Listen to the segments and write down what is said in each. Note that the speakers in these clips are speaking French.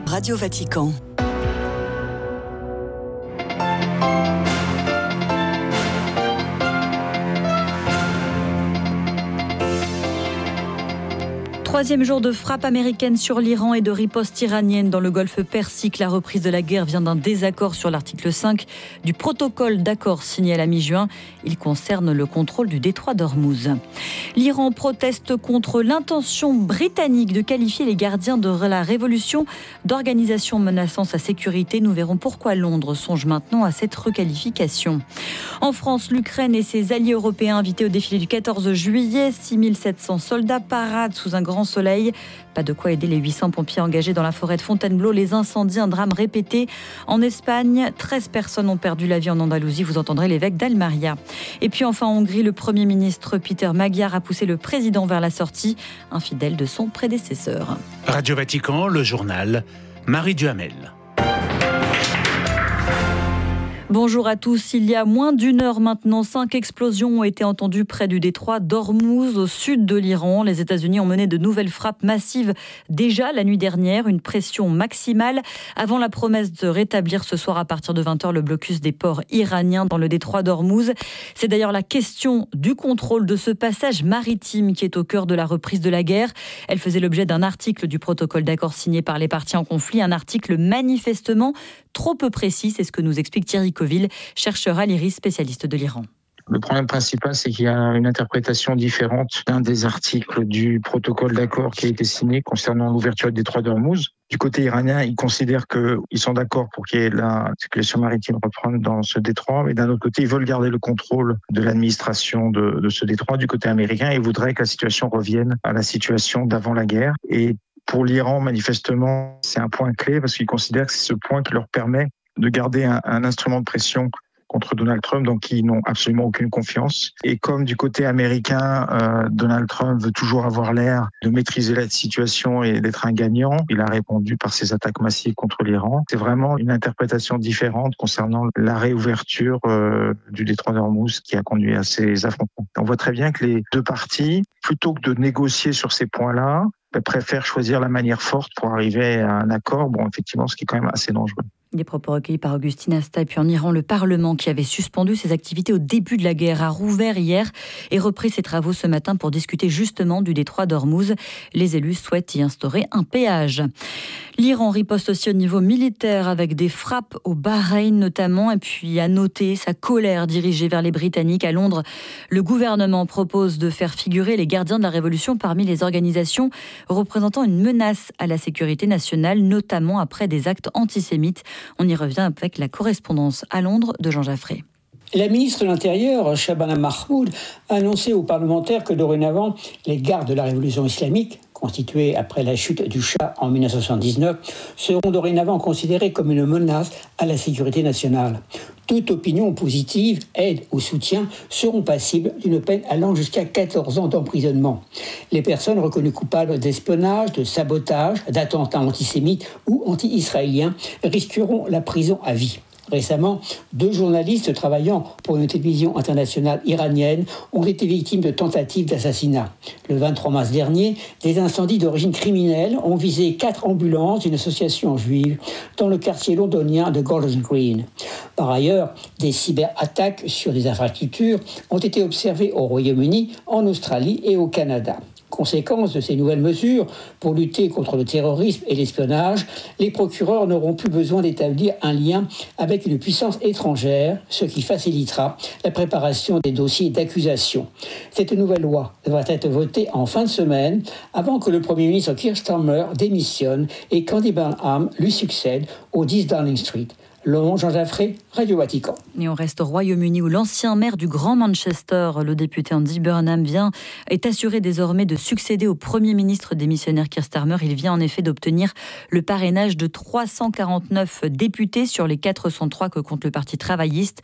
Radio Vatican. Troisième jour de frappe américaine sur l'Iran et de riposte iranienne dans le golfe Persique. La reprise de la guerre vient d'un désaccord sur l'article 5 du protocole d'accord signé à la mi-juin. Il concerne le contrôle du détroit d'Ormuz. L'Iran proteste contre l'intention britannique de qualifier les gardiens de la révolution d'organisations menaçant sa sécurité. Nous verrons pourquoi Londres songe maintenant à cette requalification. En France, l'Ukraine et ses alliés européens invités au défilé du 14 juillet. 6700 soldats paradent sous un grand soleil. Pas de quoi aider les 800 pompiers engagés dans la forêt de Fontainebleau. Les incendies, un drame répété. En Espagne, 13 personnes ont perdu la vie en Andalousie. Vous entendrez l'évêque d'Almeria. Et puis enfin en Hongrie, le Premier ministre Peter Magyar a poussé le président vers la sortie, infidèle de son prédécesseur. Radio Vatican, le journal, Marie Duhamel. Bonjour à tous. Il y a moins d'une heure maintenant, 5 explosions ont été entendues près du détroit d'Ormuz, au sud de l'Iran. Les États-Unis ont mené de nouvelles frappes massives déjà la nuit dernière, une pression maximale avant la promesse de rétablir ce soir à partir de 20h le blocus des ports iraniens dans le détroit d'Ormuz. C'est d'ailleurs la question du contrôle de ce passage maritime qui est au cœur de la reprise de la guerre. Elle faisait l'objet d'un article du protocole d'accord signé par les parties en conflit, un article manifestement trop peu précis, c'est ce que nous explique Thierry Coville, chercheur à l'IRIS, spécialiste de l'Iran. Le problème principal, c'est qu'il y a une interprétation différente d'un des articles du protocole d'accord qui a été signé concernant l'ouverture des détroits d'Ormuz. Du côté iranien, ils considèrent qu'ils sont d'accord pour qu'il y ait la circulation maritime reprendre dans ce détroit, mais d'un autre côté, ils veulent garder le contrôle de l'administration de ce détroit. Du côté américain, ils voudraient que la situation revienne à la situation d'avant la guerre. Et pour l'Iran, manifestement, c'est un point clé parce qu'ils considèrent que c'est ce point qui leur permet de garder un instrument de pression contre Donald Trump, donc ils n'ont absolument aucune confiance. Et comme du côté américain, Donald Trump veut toujours avoir l'air de maîtriser la situation et d'être un gagnant, il a répondu par ses attaques massives contre l'Iran. C'est vraiment une interprétation différente concernant la réouverture du détroit d'Ormuz qui a conduit à ces affrontements. On voit très bien que les deux parties, plutôt que de négocier sur ces points-là, préfèrent choisir la manière forte pour arriver à un accord. Bon, effectivement, ce qui est quand même assez dangereux. Des propos recueillis par Augustine Asta. Et puis en Iran, le Parlement, qui avait suspendu ses activités au début de la guerre, a rouvert hier et repris ses travaux ce matin pour discuter justement du détroit d'Ormuz. Les élus souhaitent y instaurer un péage. L'Iran riposte aussi au niveau militaire avec des frappes au Bahreïn notamment. Et puis à noter sa colère dirigée vers les Britanniques. À Londres, le gouvernement propose de faire figurer les gardiens de la Révolution parmi les organisations représentant une menace à la sécurité nationale, notamment après des actes antisémites. On y revient avec la correspondance à Londres de Jean Jaffré. La ministre de l'Intérieur, Shabana Mahmoud, a annoncé aux parlementaires que dorénavant, les gardes de la Révolution islamique, constitués après la chute du Shah en 1979, seront dorénavant considérés comme une menace à la sécurité nationale. Toute opinion positive, aide ou soutien seront passibles d'une peine allant jusqu'à 14 ans d'emprisonnement. Les personnes reconnues coupables d'espionnage, de sabotage, d'attentats antisémites ou anti-israéliens risqueront la prison à vie. Récemment, 2 journalistes travaillant pour une télévision internationale iranienne ont été victimes de tentatives d'assassinat. Le 23 mars dernier, des incendies d'origine criminelle ont visé 4 ambulances d'une association juive dans le quartier londonien de Golders Green. Par ailleurs, des cyberattaques sur des infrastructures ont été observées au Royaume-Uni, en Australie et au Canada. Conséquence de ces nouvelles mesures pour lutter contre le terrorisme et l'espionnage, les procureurs n'auront plus besoin d'établir un lien avec une puissance étrangère, ce qui facilitera la préparation des dossiers d'accusation. Cette nouvelle loi devra être votée en fin de semaine avant que le Premier ministre Keir Starmer démissionne et qu'Andy Burnham lui succède au 10 Downing Street. Londres, Jean Jaffré, Radio Vatican. Et on reste au Royaume-Uni où l'ancien maire du Grand Manchester, le député Andy Burnham, est assuré désormais de succéder au Premier ministre démissionnaire Keir Starmer. Il vient en effet d'obtenir le parrainage de 349 députés sur les 403 que compte le Parti travailliste.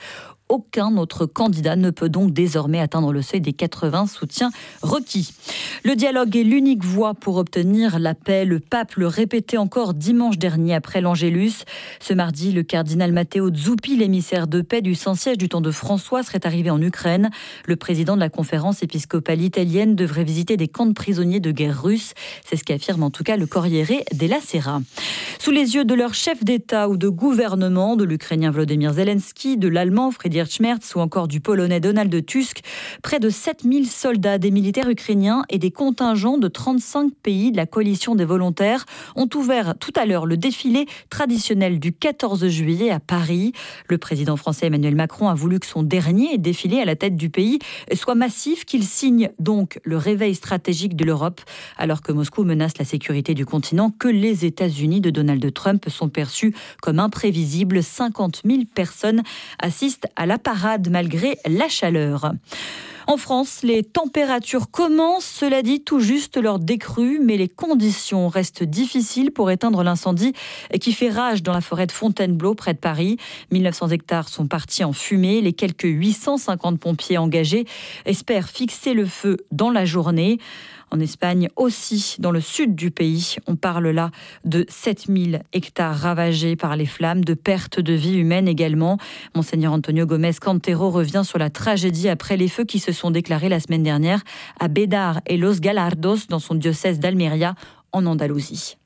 Aucun autre candidat ne peut donc désormais atteindre le seuil des 80 soutiens requis. Le dialogue est l'unique voie pour obtenir la paix. Le pape le répétait encore dimanche dernier après l'Angélus. Ce mardi, le cardinal Matteo Zuppi, l'émissaire de paix du Saint-Siège du temps de François, serait arrivé en Ukraine. Le président de la conférence épiscopale italienne devrait visiter des camps de prisonniers de guerre russes. C'est ce qu'affirme en tout cas le Corriere della Sera. Sous les yeux de leur chef d'État ou de gouvernement, de l'Ukrainien Volodymyr Zelensky, de l'Allemand Friedrich Merz ou encore du Polonais Donald Tusk, près de 7000 soldats, des militaires ukrainiens et des contingents de 35 pays de la coalition des volontaires ont ouvert tout à l'heure le défilé traditionnel du 14 juillet à Paris. Le président français Emmanuel Macron a voulu que son dernier défilé à la tête du pays soit massif, qu'il signe donc le réveil stratégique de l'Europe, alors que Moscou menace la sécurité du continent, que les États-Unis de Donald Trump sont perçus comme imprévisibles. 50 000 personnes assistent à la parade malgré la chaleur. En France, les températures commencent, cela dit, tout juste leur décrue, mais les conditions restent difficiles pour éteindre l'incendie qui fait rage dans la forêt de Fontainebleau, près de Paris. 1900 hectares sont partis en fumée. Les quelques 850 pompiers engagés espèrent fixer le feu dans la journée. En Espagne aussi, dans le sud du pays, on parle là de 7000 hectares ravagés par les flammes, de pertes de vie humaine également. Monseigneur Antonio Gómez Cantero revient sur la tragédie après les feux qui se sont déclarés la semaine dernière à Bédar et Los Galardos, dans son diocèse d'Almería, en Andalousie.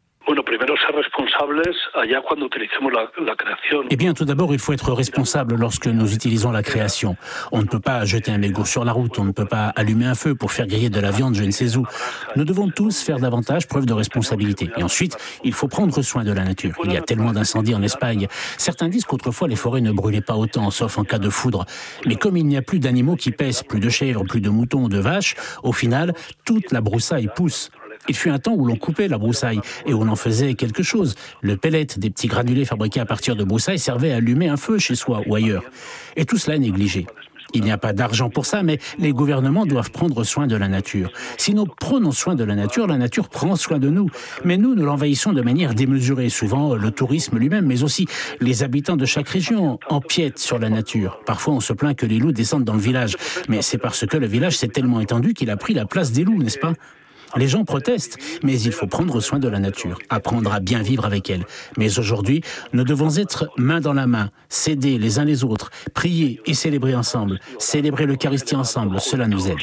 Eh bien, tout d'abord, il faut être responsable lorsque nous utilisons la création. On ne peut pas jeter un mégot sur la route, on ne peut pas allumer un feu pour faire griller de la viande je ne sais où. Nous devons tous faire davantage preuve de responsabilité. Et ensuite, il faut prendre soin de la nature. Il y a tellement d'incendies en Espagne. Certains disent qu'autrefois, les forêts ne brûlaient pas autant, sauf en cas de foudre. Mais comme il n'y a plus d'animaux qui pèsent, plus de chèvres, plus de moutons, de vaches, au final, toute la broussaille pousse. Il fut un temps où l'on coupait la broussaille et où l'on en faisait quelque chose. Le pellet, des petits granulés fabriqués à partir de broussailles, servait à allumer un feu chez soi ou ailleurs. Et tout cela est négligé. Il n'y a pas d'argent pour ça, mais les gouvernements doivent prendre soin de la nature. Si nous prenons soin de la nature prend soin de nous. Mais nous l'envahissons de manière démesurée. Souvent, le tourisme lui-même, mais aussi les habitants de chaque région empiètent sur la nature. Parfois, on se plaint que les loups descendent dans le village. Mais c'est parce que le village s'est tellement étendu qu'il a pris la place des loups, n'est-ce pas ? Les gens protestent, mais il faut prendre soin de la nature, apprendre à bien vivre avec elle. Mais aujourd'hui, nous devons être main dans la main, s'aider les uns les autres, prier et célébrer ensemble, célébrer l'Eucharistie ensemble, cela nous aide.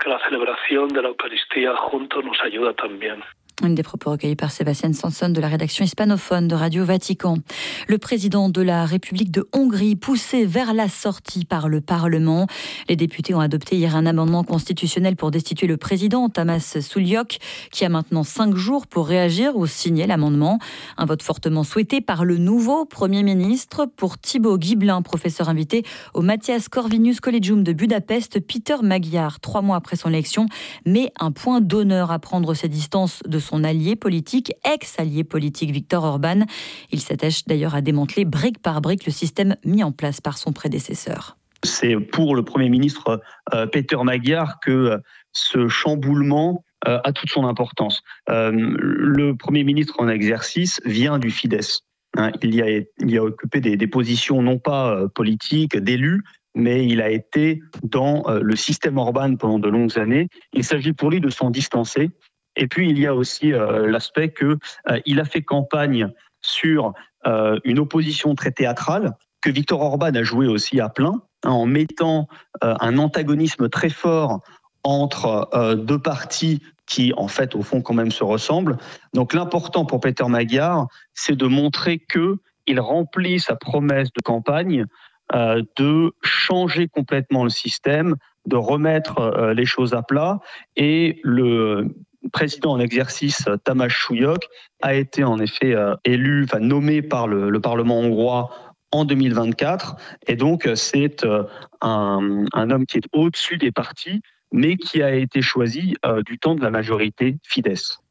Une des propos recueillis par Sébastien Sanson de la rédaction hispanophone de Radio Vatican. Le président de la République de Hongrie, poussé vers la sortie par le Parlement. Les députés ont adopté hier un amendement constitutionnel pour destituer le président, Tamás Sulyok, qui a maintenant 5 jours pour réagir ou signer l'amendement. Un vote fortement souhaité par le nouveau Premier ministre. Pour Thibaut Guiblin, professeur invité au Matthias Corvinus Collegium de Budapest, Peter Magyar, 3 mois après son élection, met un point d'honneur à prendre ses distances de son allié politique, ex-allié politique Viktor Orban. Il s'attache d'ailleurs à démanteler brique par brique le système mis en place par son prédécesseur. C'est pour le Premier ministre Peter Magyar que ce chamboulement a toute son importance. Le Premier ministre en exercice vient du Fidesz. Il y a occupé des positions non pas politiques, d'élus, mais il a été dans le système Orban pendant de longues années. Il s'agit pour lui de s'en distancer. Et puis, il y a aussi l'aspect qu'il a fait campagne sur une opposition très théâtrale, que Viktor Orban a joué aussi à plein, en mettant un antagonisme très fort entre deux partis qui, en fait, au fond, quand même se ressemblent. Donc, l'important pour Peter Magyar, c'est de montrer qu'il remplit sa promesse de campagne de changer complètement le système, de remettre les choses à plat. Et le président en exercice, Tamás Sulyok, a été en effet nommé par le Parlement hongrois en 2024. Et donc, c'est un homme qui est au-dessus des partis, mais qui a été choisi du temps de la majorité Fidesz.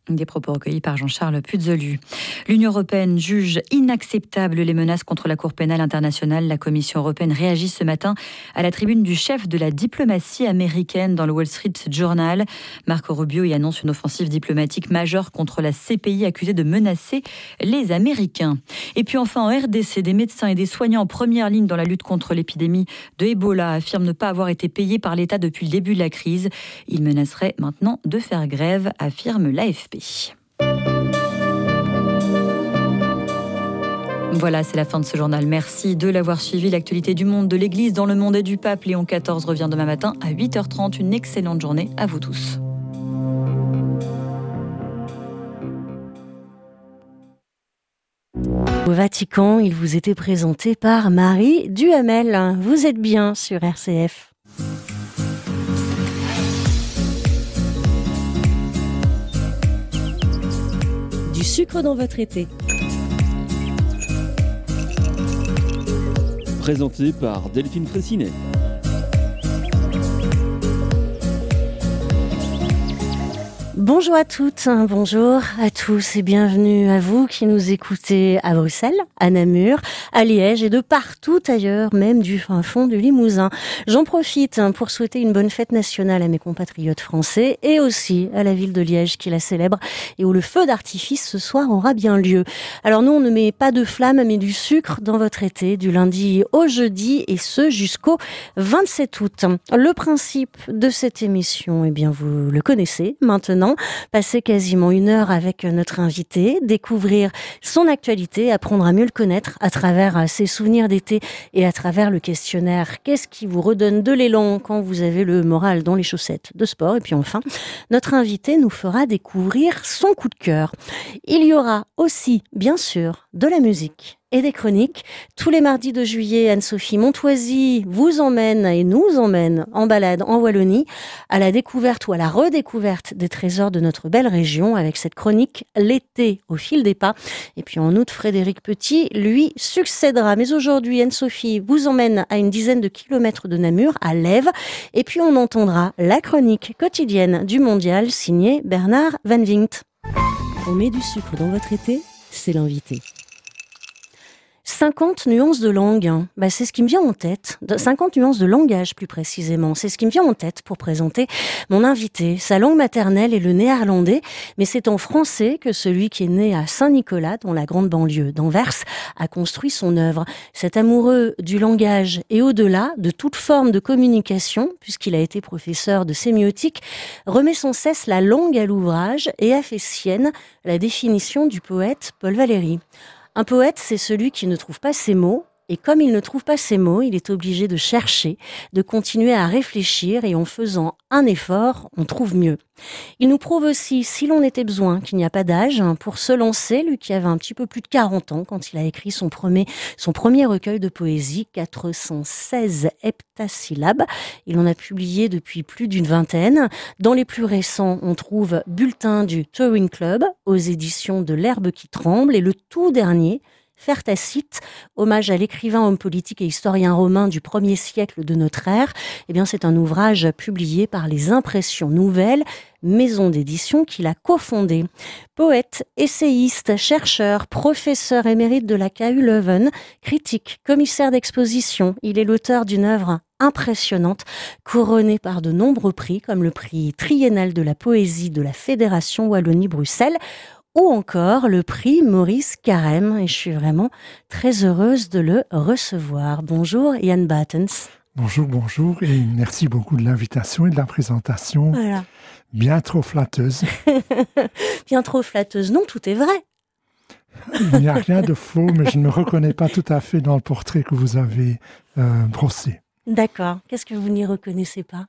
Des propos recueillis par Jean-Charles Puzolu. L'Union européenne juge inacceptables les menaces contre la Cour pénale internationale. La Commission européenne réagit ce matin à la tribune du chef de la diplomatie américaine dans le Wall Street Journal. Marco Rubio y annonce une offensive diplomatique majeure contre la CPI accusée de menacer les Américains. Et puis enfin en RDC, des médecins et des soignants en première ligne dans la lutte contre l'épidémie de Ebola affirment ne pas avoir été payés par l'État depuis le début de la crise. Ils menaceraient maintenant de faire grève, affirme l'AFP. Voilà, c'est la fin de ce journal. Merci de l'avoir suivi. L'actualité du monde, de l'Église, dans le monde et du pape. Léon XIV revient demain matin à 8h30. Une excellente journée à vous tous. Au Vatican, il vous était présenté par Marie Duhamel. Vous êtes bien sur RCF. Du sucre dans votre été. Présenté par Delphine Fraissinet. Bonjour à toutes, bonjour à tous et bienvenue à vous qui nous écoutez à Bruxelles, à Namur, à Liège et de partout ailleurs, même du fin fond du Limousin. J'en profite pour souhaiter une bonne fête nationale à mes compatriotes français et aussi à la ville de Liège qui la célèbre et où le feu d'artifice ce soir aura bien lieu. Alors nous, on ne met pas de flammes mais du sucre dans votre été, du lundi au jeudi et ce jusqu'au 27 août. Le principe de cette émission, eh bien vous le connaissez maintenant. Passer quasiment 1 heure avec notre invité, découvrir son actualité, apprendre à mieux le connaître à travers ses souvenirs d'été et à travers le questionnaire. Qu'est-ce qui vous redonne de l'élan quand vous avez le moral dans les chaussettes de sport? Et puis enfin, notre invité nous fera découvrir son coup de cœur. Il y aura aussi, bien sûr, de la musique et des chroniques. Tous les mardis de juillet, Anne-Sophie Montoisy vous emmène et nous emmène en balade en Wallonie à la découverte ou à la redécouverte des trésors de notre belle région avec cette chronique L'été au fil des pas. Et puis en août, Frédéric Petit lui succédera. Mais aujourd'hui, Anne-Sophie vous emmène à une dizaine de kilomètres de Namur, à Lèves. Et puis on entendra la chronique quotidienne du Mondial signée Bernard Van Vingt. On met du sucre dans votre été, c'est l'invité. 50 nuances de langue, c'est ce qui me vient en tête. 50 nuances de langage, plus précisément. C'est ce qui me vient en tête pour présenter mon invité. Sa langue maternelle est le néerlandais, mais c'est en français que celui qui est né à Saint-Nicolas, dans la grande banlieue d'Anvers, a construit son œuvre. Cet amoureux du langage et au-delà de toute forme de communication, puisqu'il a été professeur de sémiotique, remet sans cesse la langue à l'ouvrage et a fait sienne la définition du poète Paul Valéry. Un poète, c'est celui qui ne trouve pas ses mots, et comme il ne trouve pas ses mots, il est obligé de chercher, de continuer à réfléchir, et en faisant un effort, on trouve mieux. Il nous prouve aussi, si l'on était besoin, qu'il n'y a pas d'âge pour se lancer, lui qui avait un petit peu plus de 40 ans quand il a écrit son premier recueil de poésie, 416 heptasyllabes. Il en a publié depuis plus d'une vingtaine. Dans les plus récents, on trouve Bulletin du Touring Club, aux éditions de l'Herbe qui tremble, et le tout dernier, Faire Tacite, hommage à l'écrivain, homme politique et historien romain du 1er siècle de notre ère. Eh bien, c'est un ouvrage publié par les Impressions Nouvelles, maison d'édition qu'il a cofondée. Poète, essayiste, chercheur, professeur émérite de la KU Leuven, critique, commissaire d'exposition, il est l'auteur d'une œuvre impressionnante, couronnée par de nombreux prix, comme le prix triennal de la poésie de la Fédération Wallonie-Bruxelles, ou encore le prix Maurice Carême. Et je suis vraiment très heureuse de le recevoir. Bonjour Yann Battens. Bonjour et merci beaucoup de l'invitation et de la présentation. Voilà. Bien trop flatteuse. Bien trop flatteuse, non, tout est vrai. Il n'y a rien de faux, mais je ne me reconnais pas tout à fait dans le portrait que vous avez brossé. D'accord. Qu'est-ce que vous n'y reconnaissez pas?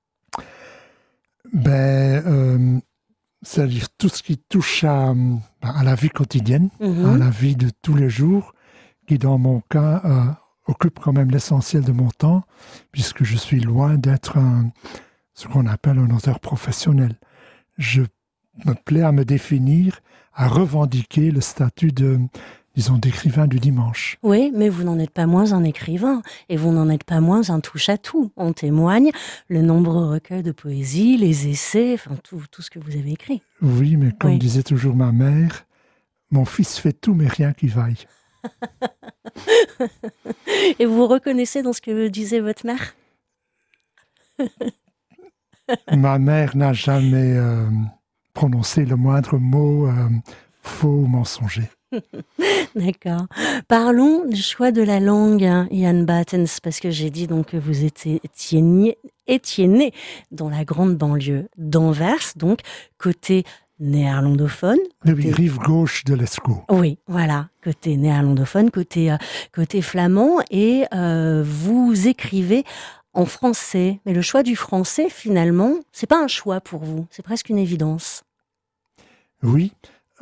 C'est-à-dire tout ce qui touche à la vie quotidienne, à la vie de tous les jours, qui dans mon cas occupe quand même l'essentiel de mon temps, puisque je suis loin d'être ce qu'on appelle un auteur professionnel. Je me plais à me définir, à revendiquer le statut disons, d'écrivain du dimanche. Oui, mais vous n'en êtes pas moins un écrivain, et vous n'en êtes pas moins un touche-à-tout. En témoigne le nombreux recueils de poésie, les essais, enfin tout ce que vous avez écrit. Oui, mais comme disait toujours ma mère, mon fils fait tout, mais rien qui vaille. Et vous vous reconnaissez dans ce que disait votre mère ? Ma mère n'a jamais prononcé le moindre mot faux ou mensonger. D'accord. Parlons du choix de la langue, Jan Battens, parce que j'ai dit donc que vous étiez né dans la grande banlieue d'Anvers, donc côté néerlandophone. Oui, rive gauche de l'Escaut. Oui, voilà, côté néerlandophone, côté flamand, et vous écrivez en français. Mais le choix du français, finalement, c'est pas un choix pour vous, c'est presque une évidence. Oui.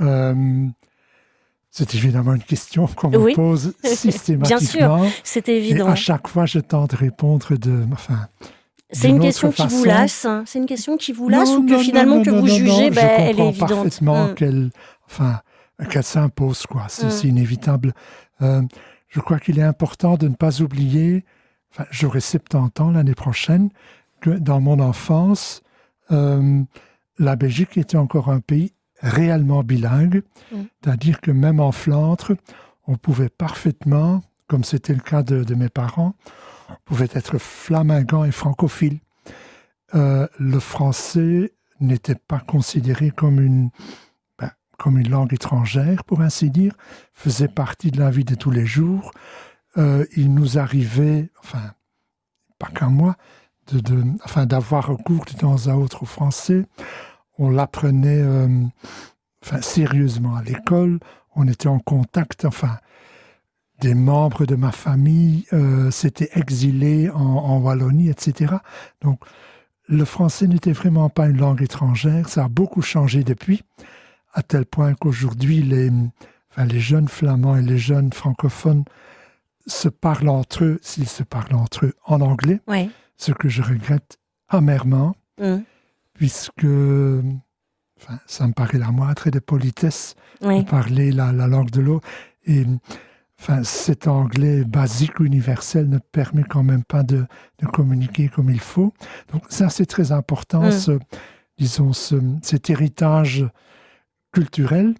C'est évidemment une question qu'on me pose systématiquement. Bien sûr, c'est évident. Et à chaque fois, je tente de répondre c'est une question qui vous lasse. C'est une question qui vous lasse ou que finalement que vous jugez, elle est évidente. Je comprends parfaitement qu'elle s'impose, quoi. C'est inévitable. Je crois qu'il est important de ne pas oublier. J'aurai 70 ans l'année prochaine, que dans mon enfance, la Belgique était encore un pays réellement bilingue, c'est-à-dire que même en Flandre, on pouvait parfaitement, comme c'était le cas de mes parents, on pouvait être flamingant et francophile. Le français n'était pas considéré comme une langue étrangère, pour ainsi dire, faisait partie de la vie de tous les jours. Il nous arrivait, pas qu'à moi, d'avoir recours de temps à autre au français. On l'apprenait sérieusement à l'école, on était en contact, des membres de ma famille s'étaient exilés en Wallonie, etc. Donc, le français n'était vraiment pas une langue étrangère, ça a beaucoup changé depuis, à tel point qu'aujourd'hui, les jeunes flamands et les jeunes francophones se parlent entre eux, s'ils se parlent entre eux, en anglais, ce que je regrette amèrement. Puisque ça me paraît la moindre des politesses de parler la langue de l'autre. Et cet anglais basique, universel, ne permet quand même pas de communiquer comme il faut. Donc ça, c'est très important, cet héritage culturel.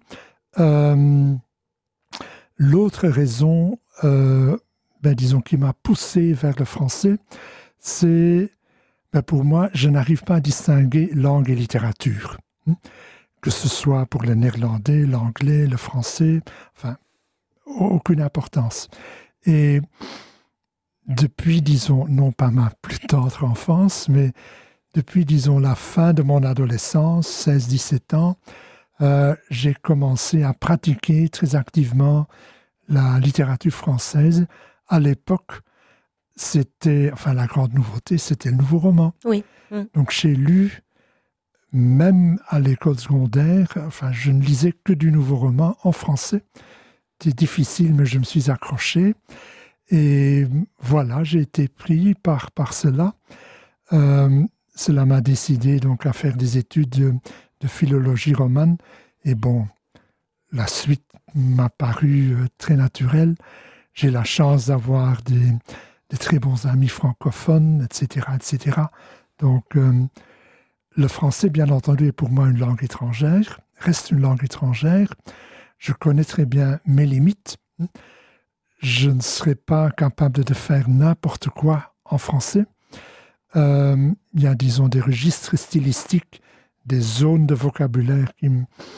L'autre raison, qui m'a poussé vers le français, c'est... pour moi, je n'arrive pas à distinguer langue et littérature. Que ce soit pour le néerlandais, l'anglais, le français, aucune importance. Et depuis, non pas ma plus tendre enfance, mais depuis, la fin de mon adolescence, 16-17 ans, j'ai commencé à pratiquer très activement la littérature française. À l'époque, la grande nouveauté, c'était le nouveau roman. Oui. Donc, j'ai lu, même à l'école secondaire, je ne lisais que du nouveau roman en français. C'était difficile, mais je me suis accroché. Et voilà, j'ai été pris par cela. Cela m'a décidé donc à faire des études de philologie romane. Et bon, la suite m'a paru très naturelle. J'ai la chance d'avoir des très bons amis francophones, etc., etc. Donc, le français, bien entendu, est pour moi une langue étrangère, reste une langue étrangère. Je connais très bien mes limites. Je ne serais pas capable de faire n'importe quoi en français. Il y a, disons, des registres stylistiques, des zones de vocabulaire qui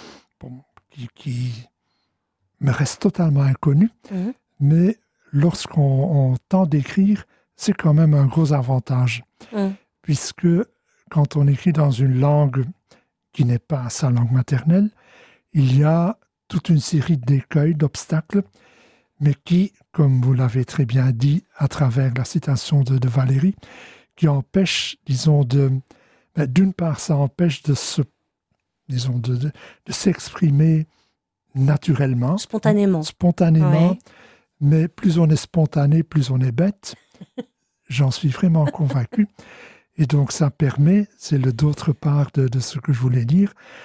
me restent totalement inconnues. Mais lorsqu'on tente d'écrire, c'est quand même un gros avantage. Puisque quand on écrit dans une langue qui n'est pas sa langue maternelle, il y a toute une série d'écueils, d'obstacles, mais qui, comme vous l'avez très bien dit à travers la citation de Valérie, qui empêchent, disons, d'une part, ça empêche de s'exprimer naturellement. Spontanément. Ouais. Mais plus on est spontané, plus on est bête. J'en suis vraiment convaincu. Et donc, ça permet, c'est le d'autre part de ce que je voulais dire,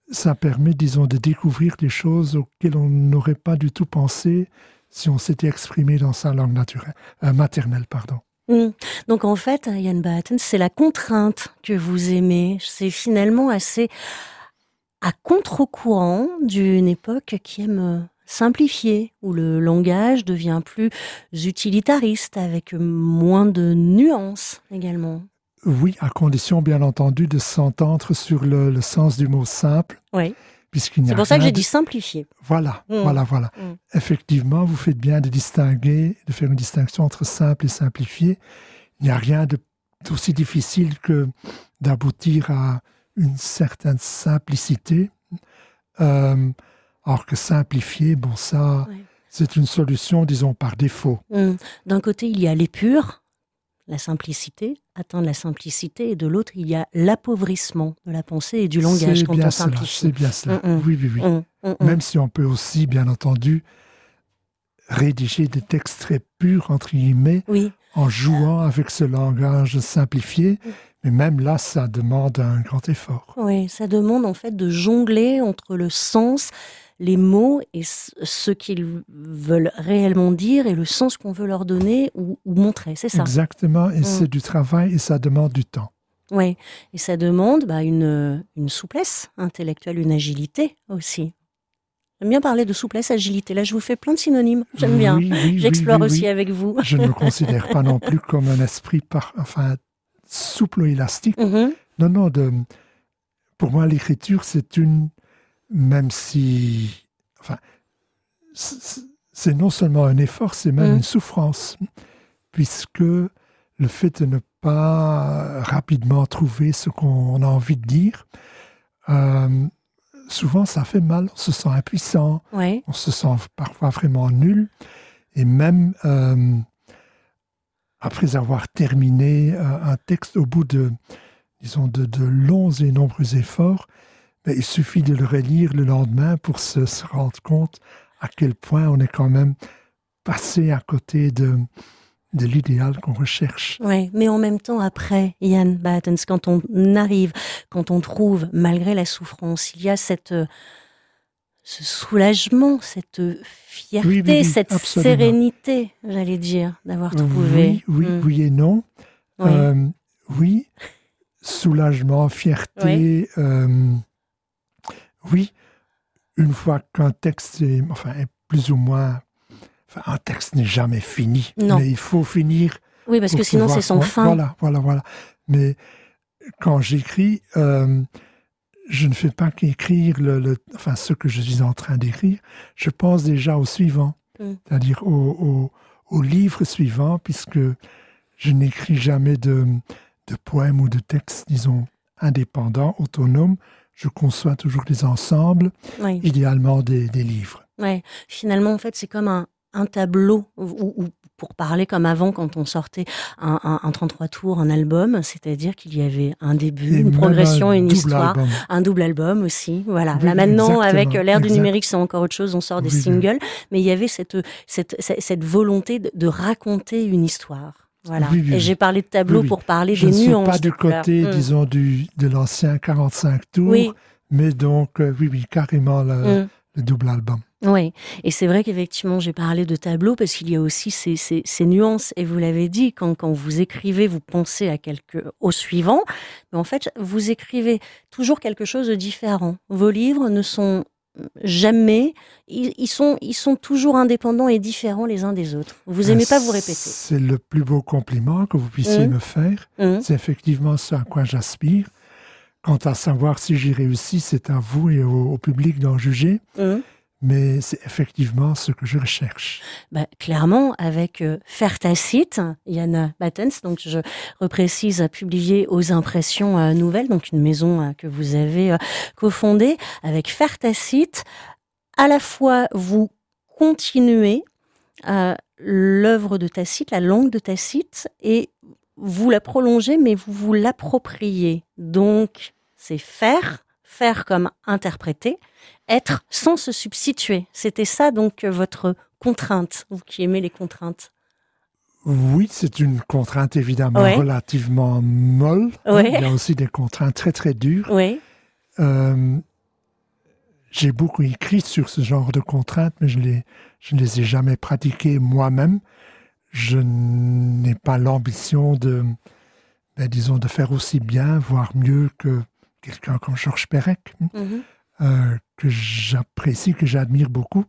ça permet, disons, de découvrir des choses auxquelles on n'aurait pas du tout pensé si on s'était exprimé dans sa langue maternelle. Donc en fait, Jan Baetens, c'est la contrainte que vous aimez. C'est finalement assez à contre-courant d'une époque qui aime simplifier, où le langage devient plus utilitariste, avec moins de nuances également. Oui, à condition, bien entendu, de s'entendre sur le sens du mot simple. Oui. Puisqu'il n'y a C'est pour ça que j'ai dit simplifier. Voilà. Effectivement, vous faites bien de faire une distinction entre simple et simplifié. Il n'y a rien d'aussi difficile que d'aboutir à une certaine simplicité. Alors que simplifier, c'est une solution, disons, par défaut. D'un côté, il y a l'épure, la simplicité, atteindre la simplicité, et de l'autre, il y a l'appauvrissement de la pensée et du langage quand on simplifie. C'est bien cela, oui. Même si on peut aussi, bien entendu, rédiger des textes très purs, entre guillemets, en jouant avec ce langage simplifié, mais même là, ça demande un grand effort. Oui, ça demande en fait de jongler entre le sens, les mots et ce qu'ils veulent réellement dire et le sens qu'on veut leur donner ou montrer, c'est ça? Exactement, et c'est du travail et ça demande du temps. Oui, et ça demande une souplesse intellectuelle, une agilité aussi. J'aime bien parler de souplesse, agilité. Là, je vous fais plein de synonymes. J'aime bien. J'explore aussi avec vous. Je ne me considère pas non plus comme un esprit souple ou élastique. Non, pour moi, l'écriture, même si... c'est non seulement un effort, c'est même une souffrance. Puisque le fait de ne pas rapidement trouver ce qu'on a envie de dire, souvent ça fait mal, on se sent impuissant, on se sent parfois vraiment nul. Et même après avoir terminé un texte au bout de longs et nombreux efforts, il suffit de le relire le lendemain pour se rendre compte à quel point on est quand même passé à côté de l'idéal qu'on recherche. Oui, mais en même temps, après, Jan Baetens, quand on arrive, quand on trouve, malgré la souffrance, il y a ce soulagement, cette fierté, cette absolument. Sérénité, j'allais dire, d'avoir trouvé. Oui et non. Oui, soulagement, fierté. Oui, une fois qu'un texte est plus ou moins... un texte n'est jamais fini, mais il faut finir. Oui, parce que sinon c'est sans fin. Voilà. Mais quand j'écris, je ne fais pas qu'écrire ce que je suis en train d'écrire. Je pense déjà au suivant, c'est-à-dire au livre suivant, puisque je n'écris jamais de poèmes ou de textes, disons, indépendants, autonomes. Je conçois toujours des ensembles, idéalement des livres. Oui, finalement, en fait, c'est comme un tableau, ou pour parler comme avant, quand on sortait un 33 tours, un album, c'est-à-dire qu'il y avait un début, une progression, une histoire, un double album aussi. Voilà. Là maintenant, avec l'ère du numérique, c'est encore autre chose, on sort des singles, mais il y avait cette volonté de raconter une histoire. Voilà. Et j'ai parlé de tableau pour parler des nuances. Je ne suis pas du côté, disons, de l'ancien 45 tours, mais donc, carrément le double album. Oui, et c'est vrai qu'effectivement, j'ai parlé de tableau parce qu'il y a aussi ces nuances, et vous l'avez dit, quand vous écrivez, vous pensez au suivant, mais en fait, vous écrivez toujours quelque chose de différent. Vos livres ne sont jamais, ils sont toujours indépendants et différents les uns des autres. Vous n'aimez pas vous répéter. C'est le plus beau compliment que vous puissiez me faire. C'est effectivement ce à quoi j'aspire. Quant à savoir si j'y réussis, c'est à vous et au public d'en juger. Mais c'est effectivement ce que je recherche. Clairement, avec Faire Tacite, Jan Baetens, donc je reprécise, publié aux Impressions Nouvelles, donc une maison que vous avez cofondée. Avec Faire Tacite, à la fois vous continuez l'œuvre de Tacite, la langue de Tacite, et vous la prolongez, mais vous l'appropriez. Donc, c'est faire comme interpréter, être sans se substituer. C'était ça donc votre contrainte, vous qui aimez les contraintes. Oui, c'est une contrainte évidemment relativement molle. Il y a aussi des contraintes très très dures. j'ai beaucoup écrit sur ce genre de contraintes, mais je ne les ai jamais pratiquées moi-même. Je n'ai pas l'ambition de faire aussi bien, voire mieux que quelqu'un comme Georges Perec, que j'apprécie, que j'admire beaucoup.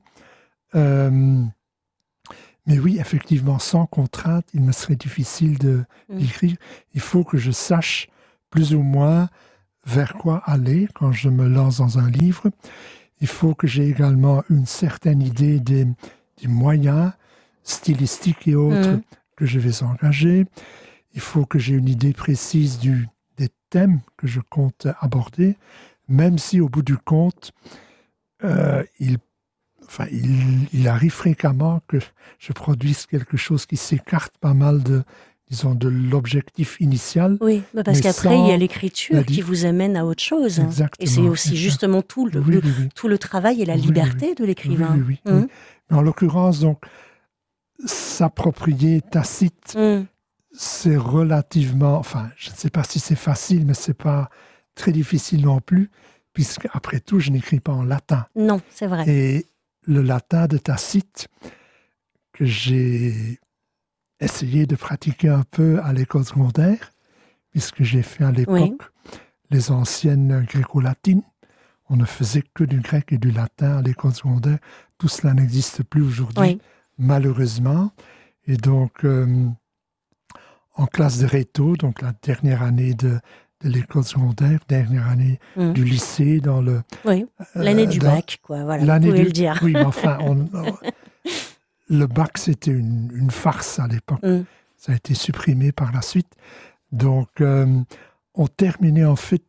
Mais oui, effectivement, sans contrainte, il me serait difficile d'écrire. Il faut que je sache plus ou moins vers quoi aller quand je me lance dans un livre. Il faut que j'ai également une certaine idée des moyens stylistiques et autres que je vais engager. Il faut que j'ai une idée précise des thèmes que je compte aborder, même si au bout du compte, il arrive fréquemment que je produise quelque chose qui s'écarte pas mal de l'objectif initial. Oui, parce qu'après, il y a l'écriture qui vous amène à autre chose. Exactement. Et c'est aussi justement tout le travail et la liberté de l'écrivain. Oui. Mais en l'occurrence, donc, s'approprier Tacite, c'est relativement... je ne sais pas si c'est facile, mais ce n'est pas très difficile non plus, puisque après tout, je n'écris pas en latin. Non, c'est vrai. Et le latin de Tacite, que j'ai essayé de pratiquer un peu à l'école secondaire, puisque j'ai fait à l'époque les anciennes gréco-latines. On ne faisait que du grec et du latin à l'école secondaire. Tout cela n'existe plus aujourd'hui, malheureusement. Et donc, en classe de réto, donc la dernière année de l'école secondaire, dernière année du lycée, dans le... Oui, l'année du bac, quoi, voilà, vous pouvez le dire. Oui, mais enfin, le bac, c'était une farce à l'époque. Ça a été supprimé par la suite. Donc, on terminait en fait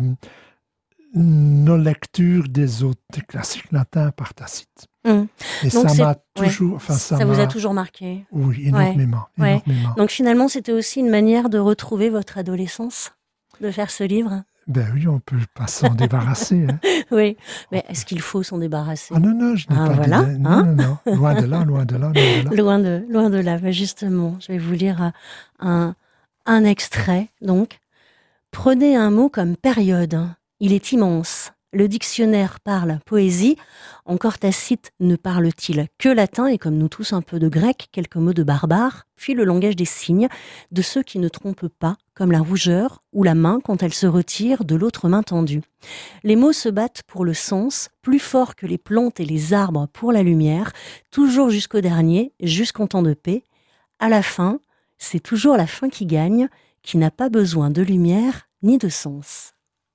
nos lectures des classiques latins par Tacite. Et donc ça m'a toujours... ça vous a toujours marqué? Oui, énormément. Donc finalement, c'était aussi une manière de retrouver votre adolescence, de faire ce livre? Ben oui, on ne peut pas s'en débarrasser. Hein. Oui, mais est-ce qu'il faut s'en débarrasser? Ah non, je n'ai pas dit... Non, loin de là. Loin de là, mais justement, je vais vous lire un extrait. Donc, prenez un mot comme période. Il est immense. Le dictionnaire parle poésie. Encore Tacite ne parle-t-il que latin et comme nous tous un peu de grec, quelques mots de barbare, puis le langage des signes, de ceux qui ne trompent pas, comme la rougeur ou la main quand elle se retire de l'autre main tendue. Les mots se battent pour le sens, plus fort que les plantes et les arbres pour la lumière, toujours jusqu'au dernier, jusqu'en temps de paix. À la fin, c'est toujours la fin qui gagne, qui n'a pas besoin de lumière ni de sens.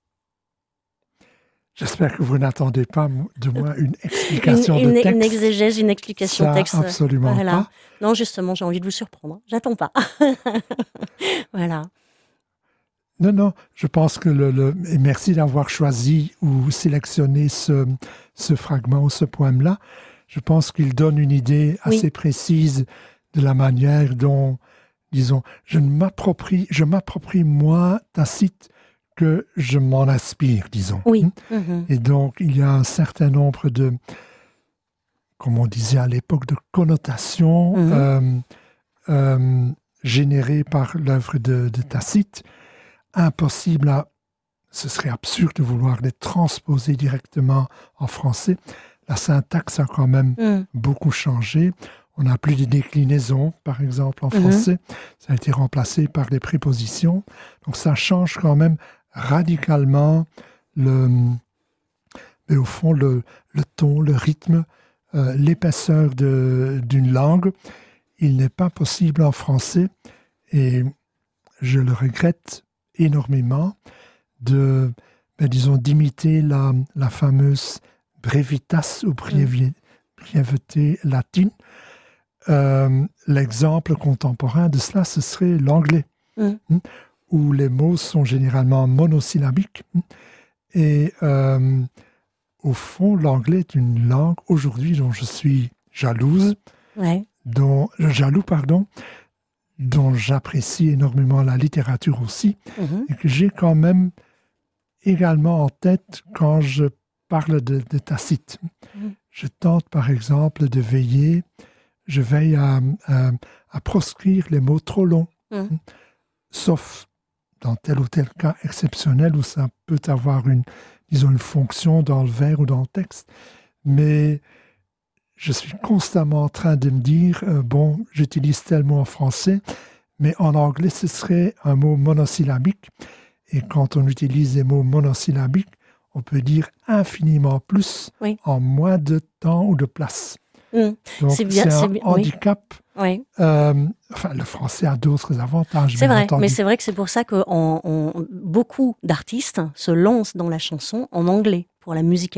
J'espère que vous n'attendez pas de moi une explication de texte. Une exégèse, une explication de texte. Absolument pas. Non, justement, j'ai envie de vous surprendre. J'attends pas. Voilà. Non, je pense que et merci d'avoir choisi ou sélectionné ce fragment ou ce poème-là. Je pense qu'il donne une idée assez précise de la manière dont, disons, je m'approprie moi, Tacite, que je m'en inspire, disons. Oui. Et donc, il y a un certain nombre de, comme on disait à l'époque, de connotations générées par l'œuvre de Tacite. Impossible ce serait absurde de vouloir les transposer directement en français. La syntaxe a quand même beaucoup changé. On n'a plus de déclinaisons, par exemple, en français. Ça a été remplacé par des prépositions. Donc, ça change quand même radicalement mais au fond le ton, le rythme, l'épaisseur d'une langue. Il n'est pas possible en français, et je le regrette énormément, d'imiter la fameuse brevitas ou brièveté latine. L'exemple contemporain de cela, ce serait l'anglais. Où les mots sont généralement monosyllabiques. Et au fond, l'anglais est une langue aujourd'hui dont je suis jaloux, dont j'apprécie énormément la littérature aussi, et que j'ai quand même également en tête quand je parle de Tacite. Je tente par exemple de je veille à proscrire les mots trop longs, sauf dans tel ou tel cas exceptionnel où ça peut avoir une ils ont une fonction dans le vers ou dans le texte. Mais je suis constamment en train de me dire, j'utilise tel mot en français, mais en anglais, ce serait un mot monosyllabique. Et quand on utilise des mots monosyllabiques, on peut dire infiniment plus en moins de temps ou de place. Donc, c'est un handicap. Oui. Le français a d'autres avantages. C'est vrai, mais c'est vrai que c'est pour ça que beaucoup d'artistes se lancent dans la chanson en anglais, pour la musicalité.